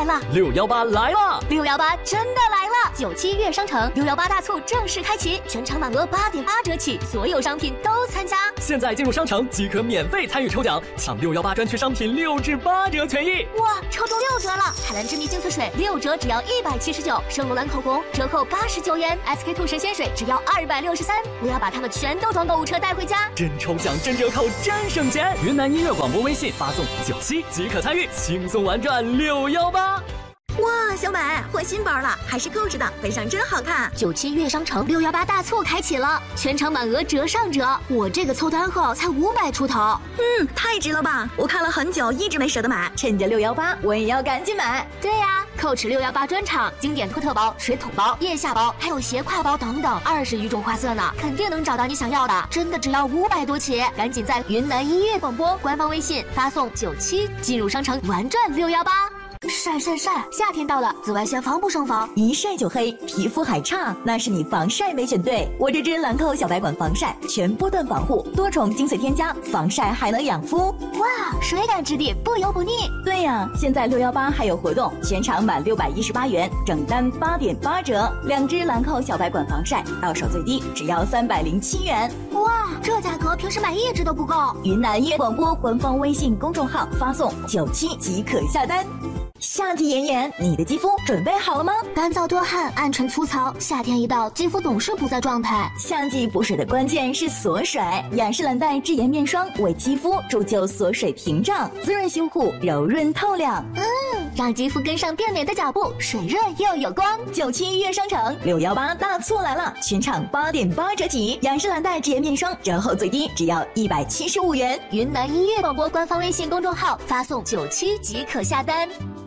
来了 ！618来了 ！618真的来了！97月商城618大促正式开启，全场满额8.8折起，所有商品都参加。 现在进入商城即可免费参与抽奖，抢618专区商品6至8折权益！ 哇，抽中6折了！海蓝之谜净色水6折只要179，圣罗兰口红折扣89元，SK two 神仙水只要263。我要把它们全都装购物车带回家， 真抽奖真折扣真省钱！云南音乐广播微信发送97即可参与，轻松玩转618。 哇，小美换新包了，还是购置的，背上真好看。 97月商城618大促开启了，全场满额折上折，我这个凑单后才500出头。 太值了吧！我看了很久，一直没舍得买，趁着618，我也要赶紧买。 对呀，Coach 618专场经典托特包、水桶包、腋下包，还有斜挎包等等20余种花色呢，肯定能找到你想要的。真的只要500多起，赶紧在云南音乐广播官方微信发送97进入商城玩转618。晒！夏天到了，紫外线防不胜防， 一晒就黑，皮肤还差，那是你防晒没选对。我这支兰蔻小白管防晒，全波段防护，多重精粹添加，防晒还能养肤。 哇，水感质地，不油不腻。 对呀，现在618还有活动，全场满618元，整单8.8折，2支兰蔻小白管防晒，到手最低只要307元。 哇，这价格平时买1支都不够。 云南音乐广播官方微信公众号发送97即可下单。夏季炎炎，你的肌肤准备好了吗？ 干燥多汗，暗沉粗糙，夏天一到，肌肤总是不在状态。 夏季补水的关键是锁水，雅诗兰黛智妍面霜为肌肤铸就锁水屏障，滋润修护，柔润透亮。 让肌肤跟上变美的脚步，水润又有光。 97月商城618大促来了，全场8.8折起，雅诗兰黛智妍面霜折后最低只要175元。 云南音乐广播官方微信公众号发送97即可下单。